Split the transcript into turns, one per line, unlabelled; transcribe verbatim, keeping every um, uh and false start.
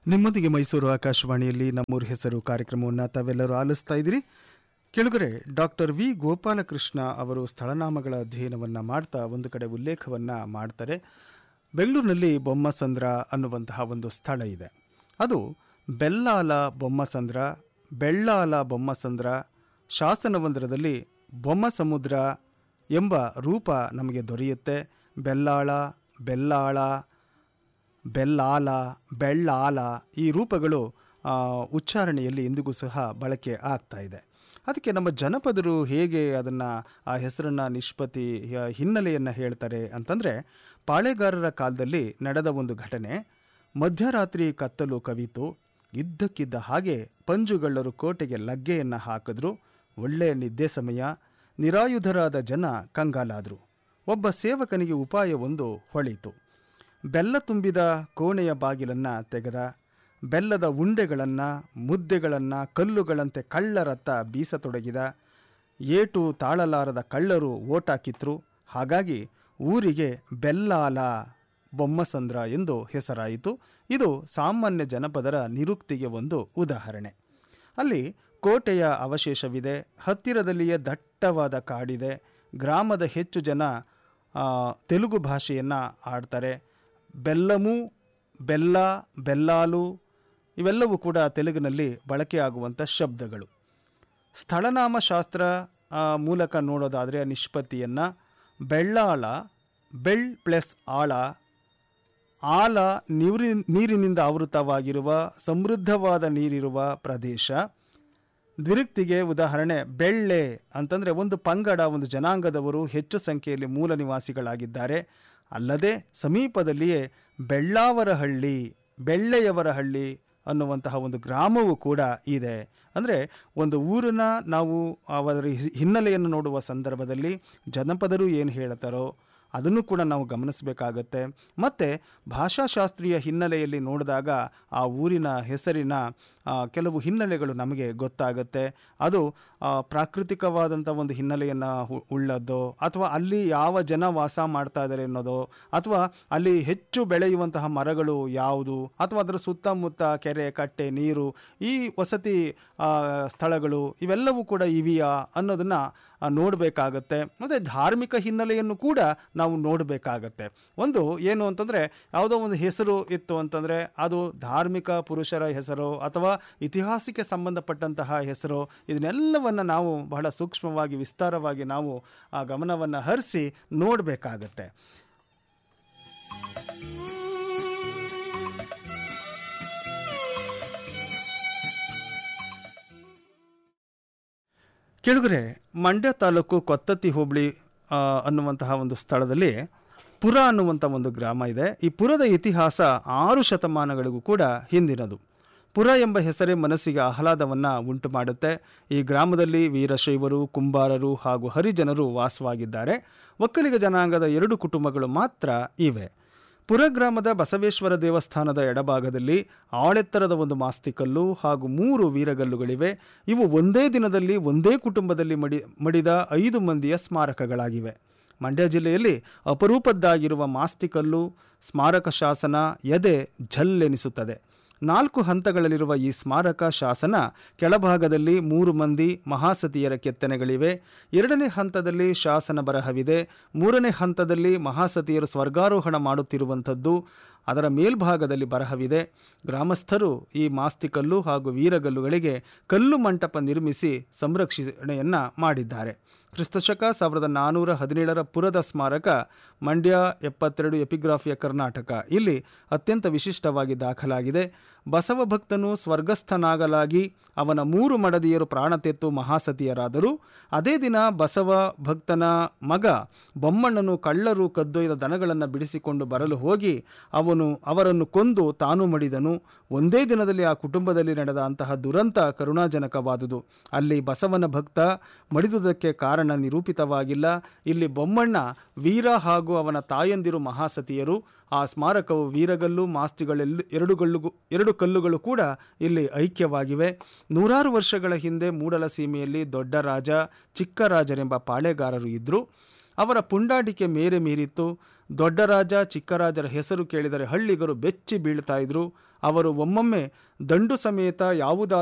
ನಿಮ್ಮೊಂದಿಗೆ ಮೈಸೂರು ಆಕಾಶವಾಣಿಯಲ್ಲಿ ನಮ್ಮೂರ ಹೆಸರು ಕಾರ್ಯಕ್ರಮವನ್ನು ತಾವೆಲ್ಲರೂ ಆಲಿಸ್ತಾ ಇದ್ದೀರಿ. ಕೆಳಗರೆ ಡಾಕ್ಟರ್ ವಿ ಗೋಪಾಲಕೃಷ್ಣ ಅವರು ಸ್ಥಳನಾಮಗಳ ಅಧ್ಯಯನವನ್ನು ಮಾಡ್ತಾ ಒಂದು ಕಡೆ ಉಲ್ಲೇಖವನ್ನು ಮಾಡ್ತಾರೆ. ಬೆಂಗಳೂರಿನಲ್ಲಿ ಬೊಮ್ಮಸಂದ್ರ ಅನ್ನುವಂತಹ ಒಂದು ಸ್ಥಳ ಇದೆ. ಅದು ಬೆಲ್ಲಾಲ ಬೊಮ್ಮಸಂದ್ರ, ಬೆಳ್ಳಾಲ ಬೊಮ್ಮಸಂದ್ರ, ಶಾಸನವೊಂದರಲ್ಲಿ ಬೊಮ್ಮಸಮುದ್ರ ಎಂಬ ರೂಪ ನಮಗೆ ದೊರೆಯುತ್ತೆ. ಬೆಲ್ಲಾಳ, ಬೆಲ್ಲಾಳ, ಬೆಲ್ಲಾಲ, ಬೆಳ್ಳಾಲ ಈ ರೂಪಗಳು ಉಚ್ಚಾರಣೆಯಲ್ಲಿ ಇಂದಿಗೂ ಸಹ ಬಳಕೆ ಆಗ್ತಾ ಇದೆ. ಅದಕ್ಕೆ ನಮ್ಮ ಜನಪದರು ಹೇಗೆ ಅದನ್ನು ಆ ಹೆಸರನ್ನು ನಿಷ್ಪತ್ತಿ ಹಿನ್ನೆಲೆಯನ್ನು ಹೇಳ್ತಾರೆ ಅಂತಂದರೆ, ಪಾಳೆಗಾರರ ಕಾಲದಲ್ಲಿ ನಡೆದ ಒಂದು ಘಟನೆ. ಮಧ್ಯರಾತ್ರಿ ಕತ್ತಲು ಕವಿತು, ಇದ್ದಕ್ಕಿದ್ದ ಹಾಗೆ ಪಂಜುಗಳ್ಳರು ಕೋಟೆಗೆ ಲಗ್ಗೆಯನ್ನು ಹಾಕಿದ್ರು. ಒಳ್ಳೆಯ ನಿದ್ದೆ ಸಮಯ. ನಿರಾಯುಧರಾದ ಜನ ಕಂಗಾಲಾದರು. ಒಬ್ಬ ಸೇವಕನಿಗೆ ಉಪಾಯವೊಂದು ಹೊಳೆಯಿತು. ಬೆಲ್ಲ ತುಂಬಿದ ಕೋಣೆಯ ಬಾಗಿಲನ್ನು ತೆಗೆದ. ಬೆಲ್ಲದ ಉಂಡೆಗಳನ್ನು, ಮುದ್ದೆಗಳನ್ನು ಕಲ್ಲುಗಳಂತೆ ಕಳ್ಳರತ್ತ ಬೀಸತೊಡಗಿದ. ಏಟು ತಾಳಲಾರದ ಕಳ್ಳರು ಓಟಾಕಿತ್ರು. ಹಾಗಾಗಿ ಊರಿಗೆ ಬೆಲ್ಲಾಲ ಬೊಮ್ಮಸಂದ್ರ ಎಂದು ಹೆಸರಾಯಿತು. ಇದು ಸಾಮಾನ್ಯ ಜನಪದರ ನಿರುಕ್ತಿಗೆ ಒಂದು ಉದಾಹರಣೆ. ಅಲ್ಲಿ ಕೋಟೆಯ ಅವಶೇಷವಿದೆ. ಹತ್ತಿರದಲ್ಲಿಯೇ ದಟ್ಟವಾದ ಕಾಡಿದೆ. ಗ್ರಾಮದ ಹೆಚ್ಚು ಜನ ತೆಲುಗು ಭಾಷೆಯನ್ನು ಆಡ್ತಾರೆ. ಬೆಲ್ಲಮು, ಬೆಲ್ಲ, ಬೆಲ್ಲಾಲು ಇವೆಲ್ಲವೂ ಕೂಡ ತೆಲುಗಿನಲ್ಲಿ ಬಳಕೆಯಾಗುವಂಥ ಶಬ್ದಗಳು. ಸ್ಥಳನಾಮ ಶಾಸ್ತ್ರ ಮೂಲಕ ನೋಡೋದಾದರೆ ನಿಷ್ಪತ್ತಿಯನ್ನು ಬೆಳ್ಳಾಳ, ಬೆಳ್ ಪ್ಲಸ್ ಆಳ, ಆಲ ನೀರಿ ನೀರಿನಿಂದ ಆವೃತವಾಗಿರುವ ಸಮೃದ್ಧವಾದ ನೀರಿರುವ ಪ್ರದೇಶ. ದ್ವಿರುಕ್ತಿಗೆ ಉದಾಹರಣೆ ಬೆಳ್ಳೆ ಅಂತಂದರೆ ಒಂದು ಪಂಗಡ, ಒಂದು ಜನಾಂಗದವರು ಹೆಚ್ಚು ಸಂಖ್ಯೆಯಲ್ಲಿ ಮೂಲ ನಿವಾಸಿಗಳಾಗಿದ್ದಾರೆ. ಅಲ್ಲದೆ ಸಮೀಪದಲ್ಲಿಯೇ ಬೆಳ್ಳಾವರಹಳ್ಳಿ, ಬೆಳ್ಳೆಯವರಹಳ್ಳಿ ಅನ್ನುವಂತಹ ಒಂದು ಗ್ರಾಮವೂ ಕೂಡ ಇದೆ. ಅಂದರೆ ಒಂದು ಊರನ್ನ ನಾವು ಅವರ ಹಿನ್ನೆಲೆಯನ್ನು ನೋಡುವ ಸಂದರ್ಭದಲ್ಲಿ ಜನಪದರು ಏನು ಹೇಳ್ತಾರೋ ಅದನ್ನು ಕೂಡ ನಾವು ಗಮನಿಸಬೇಕಾಗತ್ತೆ. ಮತ್ತು ಭಾಷಾಶಾಸ್ತ್ರೀಯ ಹಿನ್ನೆಲೆಯಲ್ಲಿ ನೋಡಿದಾಗ ಆ ಊರಿನ ಹೆಸರಿನ ಕೆಲವು ಹಿನ್ನೆಲೆಗಳು ನಮಗೆ ಗೊತ್ತಾಗುತ್ತೆ. ಅದು ಪ್ರಾಕೃತಿಕವಾದಂಥ ಒಂದು ಹಿನ್ನೆಲೆಯನ್ನು ಉಳ್ಳದ್ದು, ಅಥವಾ ಅಲ್ಲಿ ಯಾವ ಜನ ವಾಸ ಮಾಡ್ತಾ ಇದ್ದಾರೆ ಅನ್ನೋದು, ಅಥವಾ ಅಲ್ಲಿ ಹೆಚ್ಚು ಬೆಳೆಯುವಂತಹ ಮರಗಳು ಯಾವುದು, ಅಥವಾ ಅದರ ಸುತ್ತಮುತ್ತ ಕೆರೆ, ಕಟ್ಟೆ, ನೀರು, ಈ ವಸತಿ ಸ್ಥಳಗಳು ಇವೆಲ್ಲವೂ ಕೂಡ ಇವೆಯಾ ಅನ್ನೋದನ್ನು ನೋಡಬೇಕಾಗತ್ತೆ. ಮತ್ತು ಧಾರ್ಮಿಕ ಹಿನ್ನೆಲೆಯನ್ನು ಕೂಡ ನಾವು ನೋಡಬೇಕಾಗತ್ತೆ. ಒಂದು ಏನು ಅಂತಂದರೆ, ಯಾವುದೋ ಒಂದು ಹೆಸರು ಇತ್ತು ಅಂತಂದರೆ ಅದು ಧಾರ್ಮಿಕ ಪುರುಷರ ಹೆಸರು ಅಥವಾ ಇತಿಹಾಸಕ್ಕೆ ಸಂಬಂಧಪಟ್ಟಂತಹ ಹೆಸರು, ಇದನ್ನೆಲ್ಲವನ್ನು ನಾವು ಬಹಳ ಸೂಕ್ಷ್ಮವಾಗಿ ವಿಸ್ತಾರವಾಗಿ ನಾವು ಆ ಗಮನವನ್ನು ಹರಿಸಿ ನೋಡಬೇಕಾಗತ್ತೆ. ಕೆಳಗರೆ ಮಂಡ್ಯ ತಾಲೂಕು ಕೊತ್ತತ್ತಿ ಹೋಬಳಿ ಅನ್ನುವಂತಹ ಒಂದು ಸ್ಥಳದಲ್ಲಿ ಪುರ ಅನ್ನುವಂಥ ಒಂದು ಗ್ರಾಮ ಇದೆ. ಈ ಪುರದ ಇತಿಹಾಸ ಆರು ಶತಮಾನಗಳಿಗೂ ಕೂಡ ಹಿಂದಿನದು. ಪುರ ಎಂಬ ಹೆಸರೇ ಮನಸ್ಸಿಗೆ ಆಹ್ಲಾದವನ್ನು ಉಂಟು ಮಾಡುತ್ತೆ. ಈ ಗ್ರಾಮದಲ್ಲಿ ವೀರಶೈವರು, ಕುಂಬಾರರು ಹಾಗೂ ಹರಿಜನರು ವಾಸವಾಗಿದ್ದಾರೆ. ಒಕ್ಕಲಿಗ ಜನಾಂಗದ ಎರಡು ಕುಟುಂಬಗಳು ಮಾತ್ರ ಇವೆ. ಪುರ ಗ್ರಾಮದ ಬಸವೇಶ್ವರ ದೇವಸ್ಥಾನದ ಎಡಭಾಗದಲ್ಲಿ ಆಳೆತ್ತರದ ಒಂದು ಮಾಸ್ತಿಕಲ್ಲು ಹಾಗೂ ಮೂರು ವೀರಗಲ್ಲುಗಳಿವೆ. ಇವು ಒಂದೇ ದಿನದಲ್ಲಿ ಒಂದೇ ಕುಟುಂಬದಲ್ಲಿ ಮಡಿ ಮಡಿದ ಐದು ಮಂದಿಯ ಸ್ಮಾರಕಗಳಾಗಿವೆ. ಮಂಡ್ಯ ಜಿಲ್ಲೆಯಲ್ಲಿ ಅಪರೂಪದ್ದಾಗಿರುವ ಮಾಸ್ತಿಕಲ್ಲು ಸ್ಮಾರಕ ಶಾಸನ ಎದೆ ಝಲ್ಲೆನಿಸುತ್ತದೆ. ನಾಲ್ಕು ಹಂತಗಳಲ್ಲಿರುವ ಈ ಸ್ಮಾರಕ ಶಾಸನ ಕೆಳಭಾಗದಲ್ಲಿ ಮೂರು ಮಂದಿ ಮಹಾಸತಿಯರ ಕೆತ್ತನೆಗಳಿವೆ. ಎರಡನೇ ಹಂತದಲ್ಲಿ ಶಾಸನ ಬರಹವಿದೆ. ಮೂರನೇ ಹಂತದಲ್ಲಿ ಮಹಾಸತಿಯರು ಸ್ವರ್ಗಾರೋಹಣ ಮಾಡುತ್ತಿರುವಂಥದ್ದು, ಅದರ ಮೇಲ್ಭಾಗದಲ್ಲಿ ಬರಹವಿದೆ. ಗ್ರಾಮಸ್ಥರು ಈ ಮಾಸ್ತಿಕಲ್ಲು ಹಾಗೂ ವೀರಗಲ್ಲುಗಳಿಗೆ ಕಲ್ಲು ಮಂಟಪ ನಿರ್ಮಿಸಿ ಸಂರಕ್ಷಣೆಯನ್ನು ಮಾಡಿದ್ದಾರೆ. ಕ್ರಿಸ್ತಶಕ ಸಾವಿರದ ನಾನ್ನೂರ ಹದಿನೇಳರ ಪುರದ ಸ್ಮಾರಕ ಮಂಡ್ಯ ಎಪ್ಪತ್ತೆರಡು ಎಪಿಗ್ರಾಫಿಯ ಕರ್ನಾಟಕ ಇಲ್ಲಿ ಅತ್ಯಂತ ವಿಶಿಷ್ಟವಾಗಿ ದಾಖಲಾಗಿದೆ. ಬಸವ ಭಕ್ತನು ಸ್ವರ್ಗಸ್ಥನಾಗಲಾಗಿ ಅವನ ಮೂರು ಮಡದಿಯರು ಪ್ರಾಣತೆತ್ತು ಮಹಾಸತಿಯರಾದರು. ಅದೇ ದಿನ ಬಸವ ಭಕ್ತನ ಮಗ ಬೊಮ್ಮಣ್ಣನು ಕಳ್ಳರು ಕದ್ದೊಯ್ದ ದನಗಳನ್ನು ಬಿಡಿಸಿಕೊಂಡು ಬರಲು ಹೋಗಿ ಅವನು ಅವರನ್ನು ಕೊಂದು ತಾನು ಮಡಿದನು. ಒಂದೇ ದಿನದಲ್ಲಿ ಆ ಕುಟುಂಬದಲ್ಲಿ ನಡೆದ ಅಂತಹ ದುರಂತ ಕರುಣಾಜನಕವಾದುದು. ಅಲ್ಲಿ ಬಸವನ ಭಕ್ತ ಮಡಿದುದಕ್ಕೆ ಕಾರಣ ನಿರೂಪಿತವಾಗಿಲ್ಲ. ಇಲ್ಲಿ ಬೊಮ್ಮಣ್ಣ ವೀರ ಹಾಗೂ ಅವನ ತಾಯಂದಿರು ಮಹಾಸತಿಯರು. ಆ ಸ್ಮಾರಕವು ವೀರಗಲ್ಲು, ಮಾಸ್ತಿಗಳೆಲ್ಲ ಎರಡು ಗಲ್ಲು ಎರಡು ಕಲ್ಲುಗಳು ಕೂಡ ಇಲ್ಲಿ ಐಕ್ಯವಾಗಿವೆ. ನೂರಾರು ವರ್ಷಗಳ ಹಿಂದೆ ಮೂಡಲ ಸೀಮೆಯಲ್ಲಿ ದೊಡ್ಡ ರಾಜ, ಚಿಕ್ಕ ರಾಜರೆಂಬ ಪಾಳೆಗಾರರು ಇದ್ದರು. ಅವರ ಪುಂಡಾಟಿಕೆ ಮೇರೆ ಮೀರಿತ್ತು. ದೊಡ್ಡರಾಜ ಚಿಕ್ಕರಾಜರ ಹೆಸರು ಕೇಳಿದರೆ ಹಳ್ಳಿಗರು ಬೆಚ್ಚಿ ಬೀಳ್ತಾ ಇದ್ರು. ಅವರು ಒಮ್ಮೊಮ್ಮೆ ದಂಡು ಸಮೇತ ಯಾವುದಾದರೂ